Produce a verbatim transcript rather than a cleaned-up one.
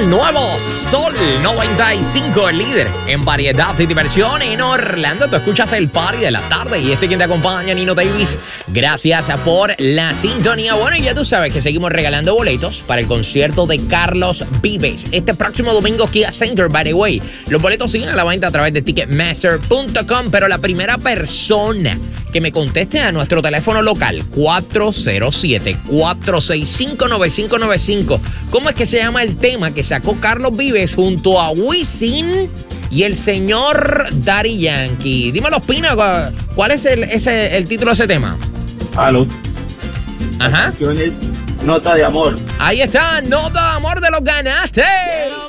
el nuevo Sol noventa y cinco, el líder en variedad y diversión en Orlando. Tú escuchas el party de la tarde y este quien te acompaña, Nino Davis. Gracias por la sintonía. Bueno, y ya tú sabes que seguimos regalando boletos para el concierto de Carlos Vives este próximo domingo, Kia Center, by the way. Los boletos siguen a la venta a través de ticketmaster punto com, pero la primera persona que me conteste a nuestro teléfono local cuatro cero siete, cuatro seis cinco, nueve cinco nueve cinco. ¿Cómo es que se llama el tema que sacó Carlos Vives junto a Wisin y el señor Daddy Yankee? Dímelo, Pina, ¿cuál es el, ese, el título de ese tema? Aló. Ajá. La canción es Nota de Amor. Ahí está, Nota de Amor, de los ganaste.